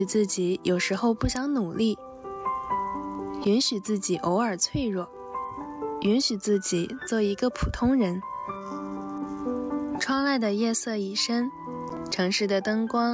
自己有时候不想努力，允许自己偶尔脆弱，允许自己做一个普通人。窗外的夜色已深，城市的灯光